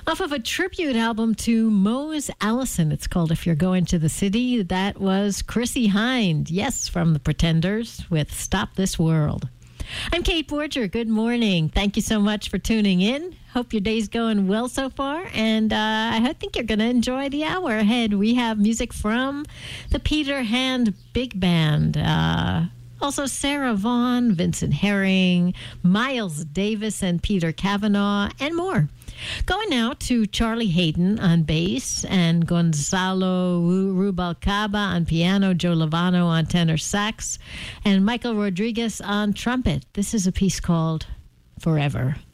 Off of a tribute album to Mose Allison. It's called If You're Going to the City. That was Chrissie Hynde, yes, from The Pretenders with Stop This World. I'm Kate Borger. Good morning. Thank you so much for tuning in. Hope your day's going well so far, and I think you're going to enjoy the hour ahead. We have music from the Peter Hand Big Band, also Sarah Vaughan, Vincent Herring, Miles Davis and Peter Cavanaugh, and more. Going now to Charlie Hayden on bass and Gonzalo Rubalcaba on piano, Joe Lovano on tenor sax, and Michael Rodriguez on trumpet. This is a piece called Forever.